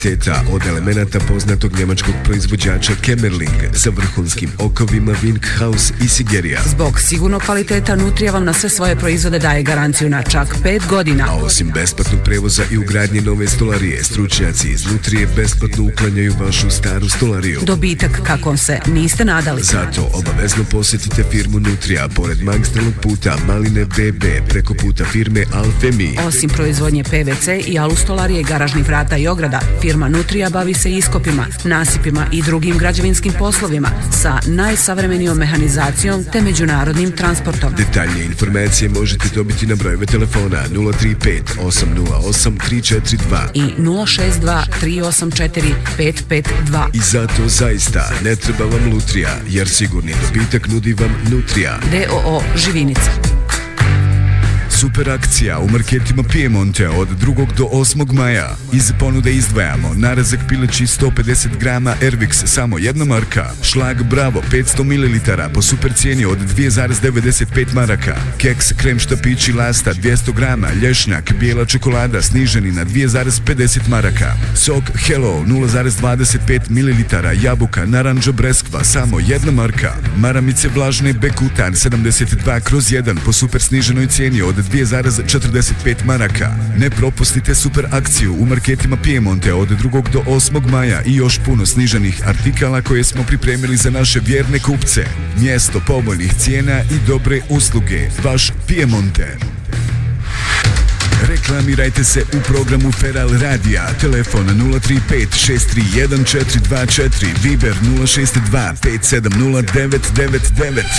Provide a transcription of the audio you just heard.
Teta od elemenata poznatog njemačkog proizvođača Kemmerling sa vrhunskim okovima Winkhaus i Sigerija. Zbog sigurnog kvaliteta Nutrija vam na sve svoje proizvode daje garanciju na čak 5 godina. A osim besplatnog prevoza i ugradnje nove stolarije, stručnjaci iz Nutrije besplatno uklanjaju vašu staru stolariju. Dobitak kakvom se niste nadali. Zato obavezno posjetite firmu Nutrija pored magistralnog puta Maline BB preko puta firme Alfemi. Osim proizvodnje PVC i alustolarije, garažnih vrata i ograda, firma Nutrija bavi se iskopima, nasipima i drugim građevinskim poslovima sa najsavremenijom mehanizacijom te međunarodnim transportom. Detaljnije informacije možete dobiti na brojeve telefona 035 808 342 i 062 384 552. I zato zaista ne treba vam lutrija, jer sigurni dobitak nudi vam Nutrija. DOO Živinica. Super akcija u marketima Piemonte od 2. do 8. maja. Iz ponude izdvajamo narazak pileći 150 grama Ervix, samo jedna marka. Šlag Bravo 500 ml po super cijeni od 2,95 maraka. Keks krem štapići Lasta 200 grama, lješnjak, bijela čokolada sniženi na 2,50 maraka. Sok Hello 0,25 ml, jabuka, naranđa breskva, samo jedna marka. Maramice vlažne Bekutan 72/1 po super sniženoj cijeni od 2,45 maraka. Ne propustite super akciju u marketima Piemonte od 2. do 8. maja i još puno sniženih artikala koje smo pripremili za naše vjerne kupce. Mjesto povoljnih cijena i dobre usluge. Vaš Piemonte. Reklamirajte se u programu Feral Radija. Telefon 035 631 424, Viber 062 570 999.